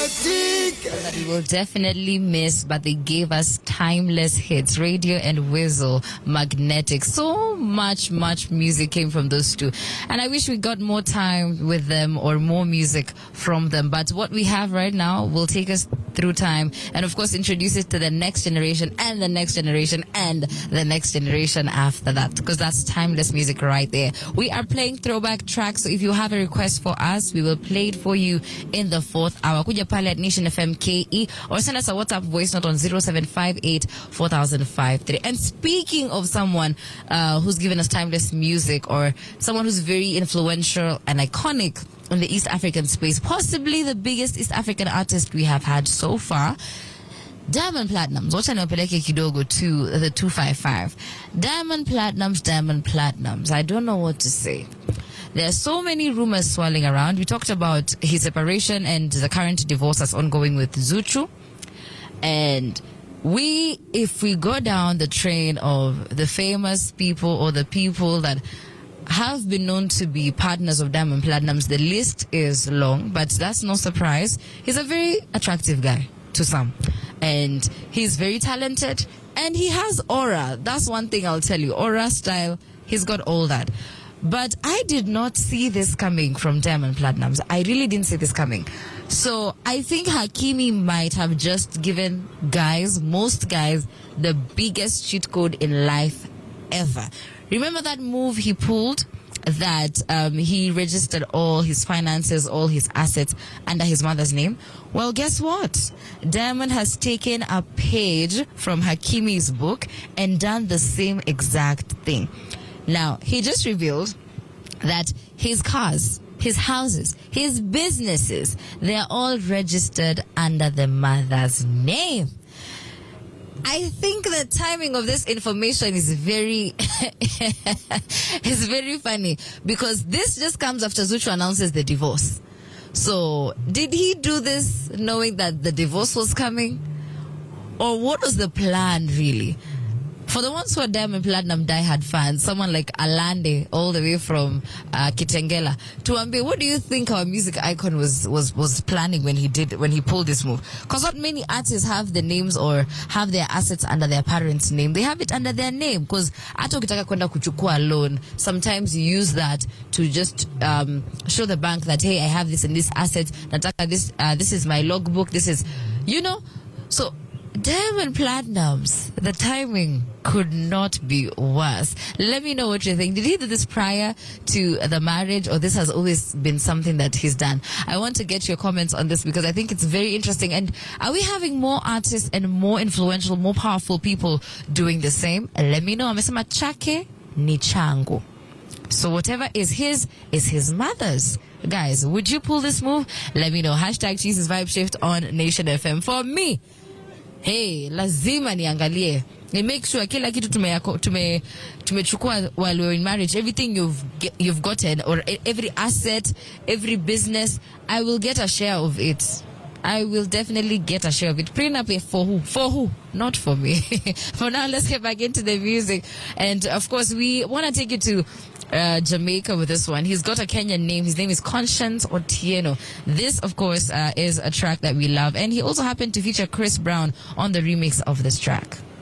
That we will definitely miss, but they gave us timeless hits. Radio and Whistle, Magnetic. So much music came from those two. And I wish we got more time with them or more music from them. But what we have right now will take us through time and, of course, introduce it to the next generation and the next generation and the next generation after that, because that's timeless music right there. We are playing throwback tracks, so if you have a request for us, we will play it for you in the fourth hour. Kuja pale at Nation FM KE or send us a WhatsApp voice note on 0758 4053. And speaking of someone who's given us timeless music, or someone who's very influential and iconic in the East African space, possibly the biggest East African artist we have had so far, Diamond Platnumz. Wacha niwapeleke kidogo to the 255. Diamond Platnumz. I don't know what to say. There are so many rumors swirling around. We talked about his separation and the current divorce that's ongoing with Zuchu. And if we go down the train of the famous people or the people that have been known to be partners of Diamond Platnumz, the list is long, but that's no surprise. He's a very attractive guy to some, and he's very talented, and he has aura. That's one thing I'll tell you. Aura, style, he's got all that. But I did not see this coming from Diamond Platnumz. I really didn't see this coming. So I think Hakimi might have just given most guys, the biggest cheat code in life ever. Remember that move he pulled, that he registered all his finances, all his assets under his mother's name? Well, guess what? Diamond has taken a page from Hakimi's book and done the same exact thing. Now, he just revealed that his cars, his houses, his businesses, they're all registered under the mother's name. I think the timing of this information is very is very funny, because this just comes after Zuchu announces the divorce. So, did he do this knowing that the divorce was coming? Or what was the plan really? For the ones who are Diamond Platnumz diehard fans, someone like Alande, all the way from Kitengela, Tuambe, what do you think our music icon was planning when he pulled this move? Because not many artists have the names or have their assets under their parents' name. They have it under their name, because hata ukitaka kwenda kuchukua loan, sometimes you use that to just show the bank that, hey, I have this and this asset, nataka this is my logbook, this is, so Diamond Platnumz, the timing could not be worse. Let me know what you think. Did he do this prior to the marriage, or this has always been something that he's done? I want to get your comments on this, because I think it's very interesting. And are we having more artists and more influential, more powerful people doing the same? Let me know. Amesema chake ni changu. So whatever is his mother's. Guys, would you pull this move? Let me know. Hashtag Jesus Vibe Shift on Nation FM. For me, hey, lazima niangalie. Make sure kila kitu tumechukua while we're in marriage, everything you've gotten, or every asset, every business, I will get a share of it. I will definitely get a share of it. Prenup for who? For who? Not for me. For now, let's get back into the music. And of course, we want to take you to Jamaica with this one. He's got a Kenyan name. His name is Conscience Otieno. This, of course, is a track that we love. And he also happened to feature Chris Brown on the remix of this track.